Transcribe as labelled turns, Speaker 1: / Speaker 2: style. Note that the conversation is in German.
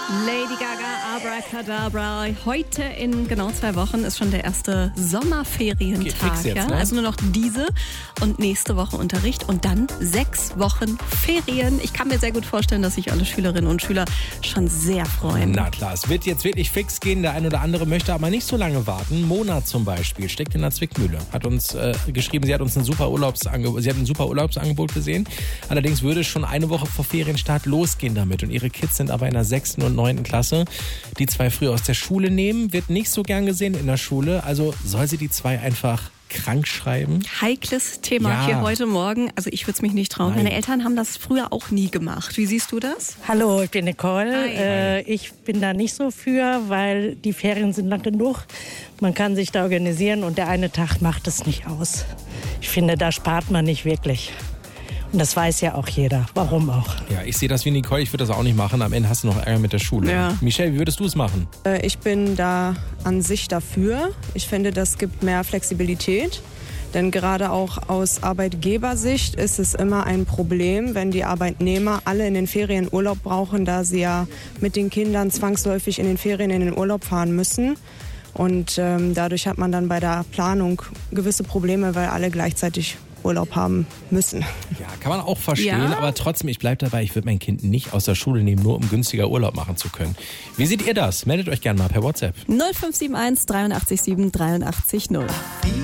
Speaker 1: Lady Gaga, Abracadabra. Heute in genau 2 Wochen ist schon der erste Sommerferientag.
Speaker 2: Jetzt,
Speaker 1: ja?
Speaker 2: ne?
Speaker 1: Also nur noch diese und nächste Woche Unterricht und dann 6 Wochen Ferien. Ich kann mir sehr gut vorstellen, dass sich alle Schülerinnen und Schüler schon sehr freuen.
Speaker 2: Na klar, es wird jetzt wirklich fix gehen. Der ein oder andere möchte aber nicht so lange warten. Mona zum Beispiel steckt in der Zwickmühle. Hat uns geschrieben, sie hat ein super Urlaubsangebot gesehen. Allerdings würde es schon eine Woche vor Ferienstart losgehen damit. Und ihre Kids sind aber in der 6. und 9. Klasse. Die 2 früh aus der Schule nehmen, wird nicht so gern gesehen in der Schule. Also soll sie die 2 einfach krank schreiben?
Speaker 1: Heikles Thema
Speaker 2: Ja.
Speaker 1: hier heute Morgen. Also ich würde es mich nicht trauen.
Speaker 2: Nein.
Speaker 1: Meine Eltern haben das früher auch nie gemacht. Wie siehst du das?
Speaker 3: Hallo, ich bin Nicole.
Speaker 1: Hi.
Speaker 3: Ich bin da nicht so für, weil die Ferien sind lang genug. Man kann sich da organisieren und der eine Tag macht es nicht aus. Ich finde, da spart man nicht wirklich. Und das weiß ja auch jeder. Warum auch?
Speaker 2: Ja, ich sehe das wie Nicole. Ich würde das auch nicht machen. Am Ende hast du noch Ärger mit der Schule.
Speaker 1: Ja.
Speaker 2: Michelle, wie würdest du es machen?
Speaker 4: Ich bin da an sich dafür. Ich finde, das gibt mehr Flexibilität. Denn gerade auch aus Arbeitgebersicht ist es immer ein Problem, wenn die Arbeitnehmer alle in den Ferien Urlaub brauchen, da sie ja mit den Kindern zwangsläufig in den Ferien in den Urlaub fahren müssen. Und dadurch hat man dann bei der Planung gewisse Probleme, weil alle gleichzeitig Urlaub haben müssen.
Speaker 2: Ja, kann man auch verstehen,
Speaker 1: Ja.
Speaker 2: aber trotzdem, ich bleibe dabei, ich würde mein Kind nicht aus der Schule nehmen, nur um günstiger Urlaub machen zu können. Wie seht ihr das? Meldet euch gerne mal per WhatsApp.
Speaker 1: 0571 83 7 83 0.